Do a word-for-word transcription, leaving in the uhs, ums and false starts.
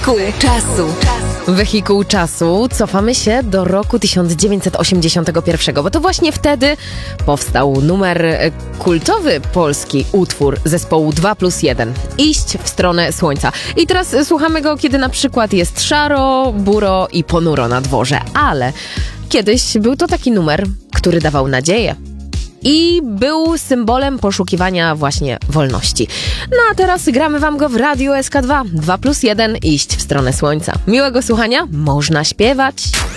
Wehikuł czasu. Wehikuł czasu. Cofamy się do roku tysiąc dziewięćset osiemdziesiątego pierwszego, bo to właśnie wtedy powstał numer kultowy polski utwór zespołu dwa plus jeden. Iść w stronę słońca. I teraz słuchamy go, kiedy na przykład jest szaro, buro i ponuro na dworze. Ale kiedyś był to taki numer, który dawał nadzieję. I był symbolem poszukiwania właśnie wolności. No a teraz gramy wam go w Radiu S K dwa. dwa plus jeden, iść w stronę słońca. Miłego słuchania, można śpiewać.